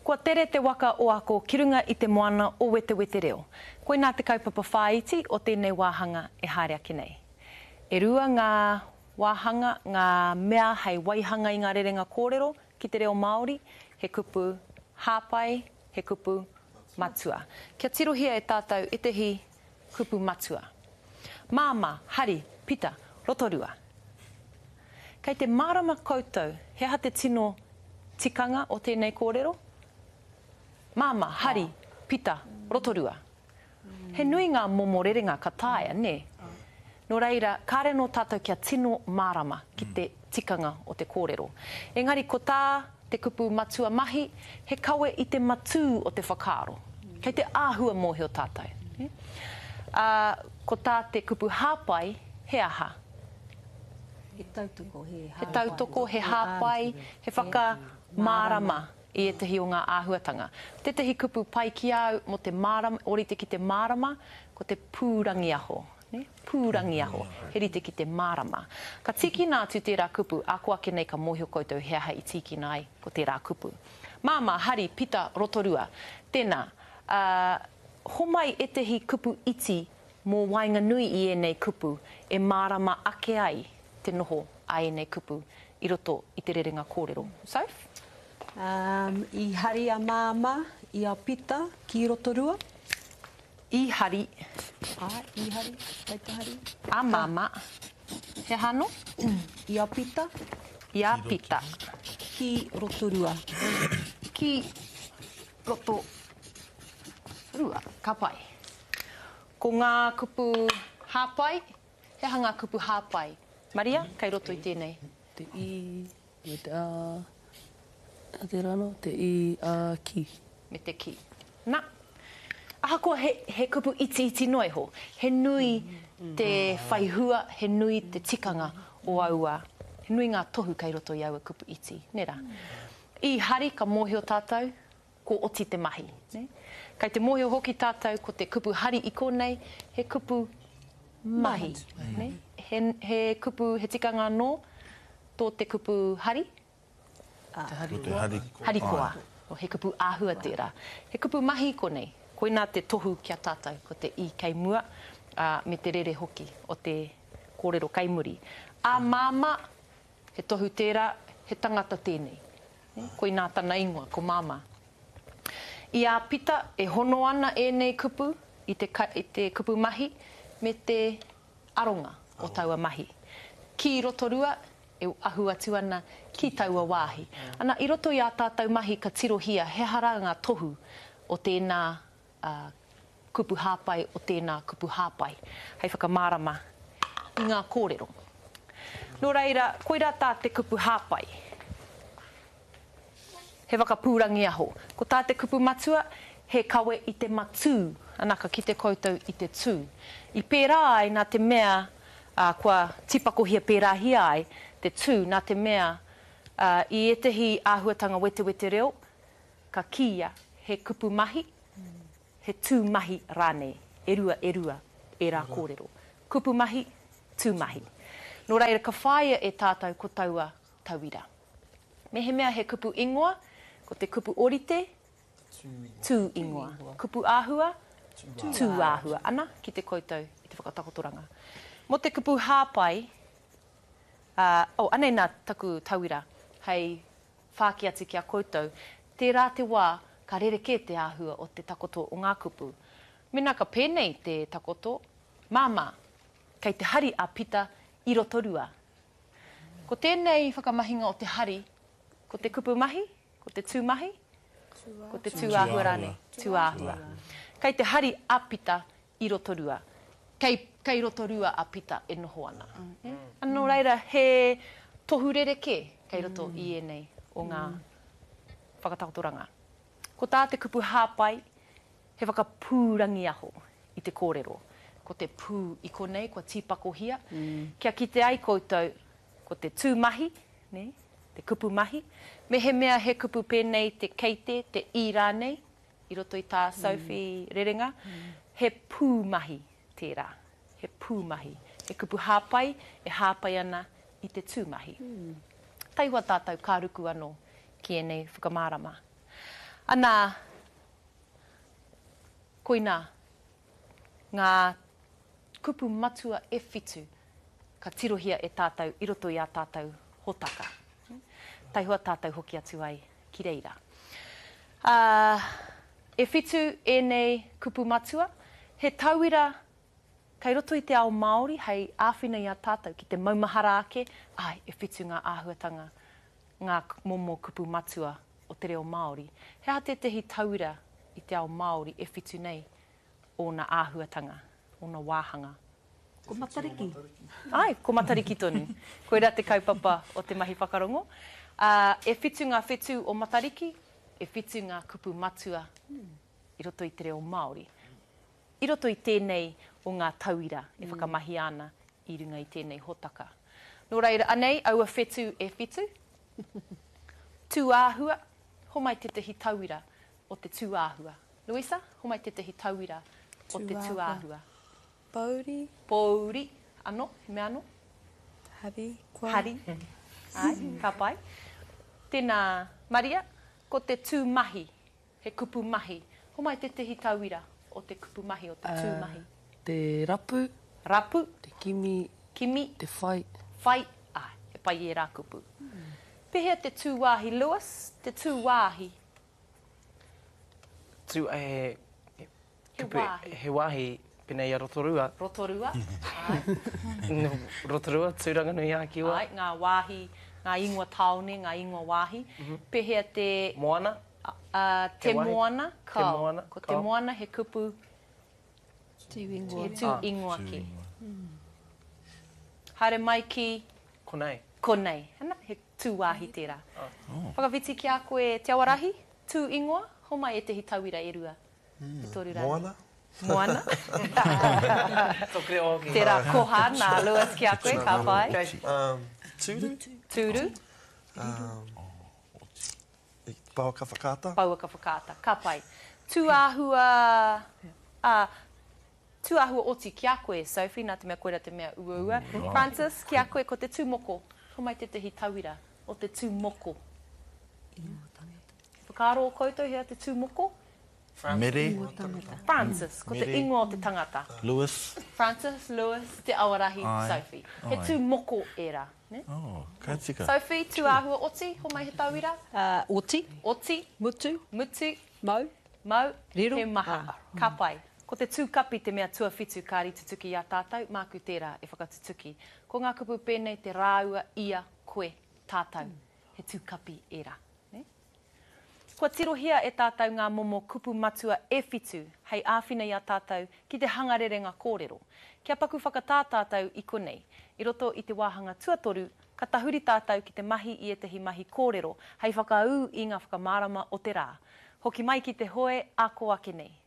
Kua tere te waka o ako kirunga i te moana o wete wete reo. Koe nā te kaupapa whāiti o tēnei wāhanga e haere ake nei. E rua ngā wāhanga, ngā mea hei waihanga i ngā rerenga kōrero ki te reo Māori, he kupu hāpai, he kupu matua. Kia tirohia e tātou e tehi kupu matua. Māma, hari, pita, rotorua. Kei te marama koutou, he te tino tikanga o tēnei kōrero. Māma, hari, pita, rotorua. He nui ngā momo rerenga ka tāia, ne? Nō reira, kāre no tātou kia tino marama ki te tikanga o te kōrero. Engari, ko tā te kupu matua mahi, he kawe i te matū o te whakaaro. Kei te āhua mōhio tātou. Ko tā te kupu hāpai, he aha. He tautoko, he hāpai. He tautoko, he hāpai, he whakamārama i e tehi o ngā āhuatanga. Te tehi kupu pai ki au mo te marama, orite ki te marama, ko te pūrangi aho. Ne? Pūrangi aho, he rite ki te marama. Ka tiki nā tu tērā kupu, ako ake nei ka mōhio koutou he aha i tiki nai ko tērā kupu. Māma, hari, pita, rotorua. Tēnā, homai e tehi kupu iti mō wainga nui i e nei kupu, e marama ake ai te noho a e nei kupu i roto i te rerenga kōrero. Soph? I hari a māma, i a pita, ki rotorua. I hari. I hari, taita hari. A māma. He hano? I a pita. I a pita. Ki rotorua. Ki rotorua. Ka pai. Ko ngā kupu hāpai, he hanga kupu hāpai. Maria, kai roto i tēnei. Te I, me te A, te rano, te I, A, ki. Me te ki. Nā. Aha koa he kupu iti noi ho. He nui te whaihua, he nui te tikanga o aua. He nui ngā tohu kai roto i aua kupu iti. Nera. I hari ka mōhio tātou, ko oti te mahi. Ne? Kai te mōhio hoki tātou, ko te kupu hari i konei, he kupu mahi. Ne? He kupu, he tikanga no, tō te kupu hari. Te hari. Hari koa. O he kupu āhua tērā. He kupu mahi i konei. Koe nā te tohu kia tātou, ko te I kei mua, me te rere hoki o te kōrero kaimuri. A māma, he tohu tērā, he tangata tēnei. Koe nā tana ingoa, ko māma. I a pita, e hono ana e nei kupu, i te kupu mahi, me te aronga o taua mahi. Ki rotorua, e ahu atu ana ki taua wāhi. Ana, i roto i a tātou mahi ka tirohia, he haranga tohu o tēnā kupu hāpai o tēnā kupu hāpai. Hei whakamārama i ngā kōrero. Nō reira, koe rā tā te kupu hāpai. He whakapūrangi aho. Ko tā te kupu matua, he kawe i te matū, anaka ki te koutou i te tū. I pērā ai nā te mea, kua tipakohia pērāhi ai, te tū, nā te mea, i etehi āhuatanga wete wete reo, ka kia he kupu mahi, he tū mahi rānei, e rua, e rā kōrero. Kupu mahi, tū mahi. Nō reira, ka whāia e tātou ko taua tauira. Me he mea he kupu ingoa, ko te kupu orite, tū ingoa. Kupu āhua, tū āhua. Ana, ki te koutou, i te whakatakotoranga. Mo te kupu hāpai, anei nā taku tauira, hei whāki atu ki a koutou, tērā te wā, ka rereke te āhua o te takoto o ngā kupu. Mena ka pēnei te takoto, māma, kei te hari a pita i rotorua. Ko tēnei whakamahinga o te hari, ko te kupu mahi, ko te tū mahi, ko te tū āhua rāne, tū āhua. Kei te hari a pita i rotorua. Kei rotorua a pita e noho ana. Anō reira, he tohu rereke kei roto i enei o ngā whakatakotoranga. Ko tā te kupu hāpai, he whakapūrangi aho i te kōrero. Ko te pū i konei, kua tīpakohia. Kia kite ai koutou, ko te tū mahi, ne? Te kupu mahi. Me he mea he kupu pēnei te keite, te I rānei, i roto i tā Sophie rerenga. He pū mahi tērā. He pū mahi. He kupu hāpai, e hāpai ana i te tū mahi. Taiwa tātou kāruku anō ki enei whakamārama. Ana, koina, ngā kupu matua e whitu, ka tirohia e tātou, i roto i a tātou hotaka. Tai hoa tātou hoki atu ai, ki reira. E whitu e nei kupu matua, he tauira, kei roto i te ao Māori, hei āwhina i a tātou, ki te maumahara ake, ai, e whitu ngā āhuatanga, ngā momo kupu matua o te reo Māori. Hea te tehi tauira i te ao Māori e whitu nei o na āhuatanga, o na wāhanga. Ko matariki. Ai, ko matariki tonu. Koe rea te kaupapa o te mahi whakarongo. E whitu ngā whitu o matariki, e whitu ngā kupu matua i roto i te reo Māori. I roto i tēnei o ngā tauira e whakamahi ana i runga i tēnei hotaka. Nō reira, anei, aua whetu e whitu. Tū āhua, homai te tehi tauira o te tū āhua. Luisa, homai te tehi tauira o te tū āhua. Pauri. Pauri, ano, he mea ano? Hari. Kua. Hari. Ai, ka pai. Tēnā, Maria, ko te tū mahi, he kupu mahi. Homai te tehi tauira o te kupu mahi, o te tū mahi. Te rapu, Rapu, te kimi, kimi, te whai. whai, he pai e rā kupu. Pehea te tū wāhi, Lewis, te tū wāhi. Tu he wāhi. He wāhi pēnei a Rotorua. Rotorua. Ai. Rotorua, tūranga nui a kiwa. Ai, ngā wāhi, ngā ingoa taone, ngā ingoa wāhi. Pehea te... Moana. Te He wahi. moana, Te kau. moana, Ko te kau. moana he kupu, Tū ingoa. he tū ingoa ki. Haere mai ki Konei. konei. Hana, he tū wāhi tērā. Whakawhiti ki a koe te awarahi, tū ingoa, homai e tehi tauira e rua. Te toru rā. Moana? Moana. Tokre o ki. Tērā koha, nā Lewis ki a koe, ka pai. Tūru? Tūru, Pau ka whakata? paua ka whakata, ka pai. Tū āhua, tū āhua oti ki a koe, Sophie, nā te mea koera te mea ua. Francis, ki a koe ko te tūmoko. Homai te tehi tauira o te tūmoko. Whakaaro o koutou hea te tūmoko? Mere? Francis, ko te Mere. ingoa o te tangata. Lewis? Francis, Lewis, te awarahi, Ai. Sophie. He Ai. tūmoko era. Ne? Oh, ka tika. Sophie, tū āhua oti, homai he tauira? Oti, Oti, mutu, mutu, mau, mau, Riro. he maha. Ka pai. Ko te tūkapi te mea tuawhitu kāri tutuki i a tātou, māku tērā e whakatutuki. Ko ngā kupu pēnei te rāua ia koe tātou. He tūkapi era. Ne? Kua tirohia e tātou ngā momo kupu matua e whitu, hei āwhina i a tātou ki te hangarerenga kōrero. Kia paku whakatā tātou i konei. I roto i te wāhanga tuatoru, ka tahuri tātou ki te mahi i e tehi mahi kōrero, hei whakaū i ngā whakamārama o te rā. Hoki mai ki te hoe, a ko ake nei.